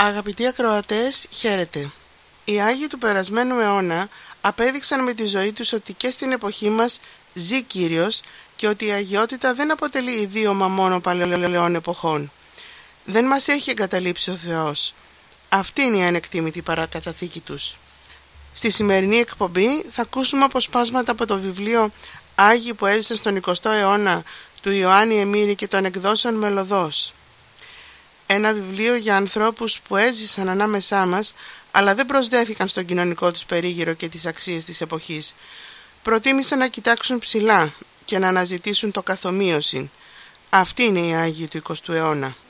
Αγαπητοί ακροατές, χαίρετε. Οι Άγιοι του περασμένου αιώνα απέδειξαν με τη ζωή τους ότι και στην εποχή μας ζει Κύριος και ότι η αγιότητα δεν αποτελεί ιδίωμα μόνο παλαιών εποχών. Δεν μας έχει εγκαταλείψει ο Θεός. Αυτή είναι η ανεκτήμητη παρακαταθήκη τους. Στη σημερινή εκπομπή θα ακούσουμε αποσπάσματα από το βιβλίο «Άγιοι που έζησαν στον 20ο αιώνα» του Ιωάννη Εμμύρη και των εκδόσεων Μελωδός. Ένα βιβλίο για ανθρώπους που έζησαν ανάμεσά μας, αλλά δεν προσδέθηκαν στον κοινωνικό τους περίγυρο και τις αξίες της εποχής. Προτίμησαν να κοιτάξουν ψηλά και να αναζητήσουν το καθομοίωση. Αυτή είναι η Άγιοι του 20ου αιώνα.